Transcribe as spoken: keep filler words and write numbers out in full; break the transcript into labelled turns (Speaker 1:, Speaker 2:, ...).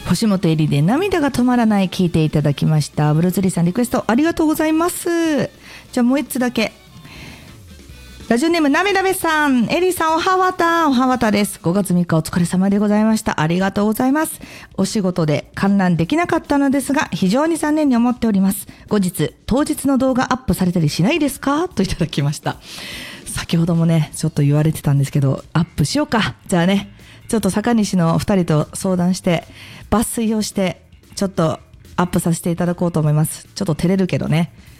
Speaker 1: 星本エリで涙が止まらない聞いていただきました。ブルーツリーさんリクエストありがとうございます。じゃあもう一つだけ。ラジオネームなめなめさん、エリさんおはわたおはわたです。ごがつみっかお疲れ様でございました。ありがとうございます。お仕事で観覧できなかったのですが非常に残念に思っております。後日当日の動画アップされたりしないですかといただきました。先ほどもねちょっと言われてたんですけど、アップしようか。じゃあねちょっと坂西のふたりと相談して抜粋をしてちょっとアップさせていただこうと思います。ちょっと照れるけどね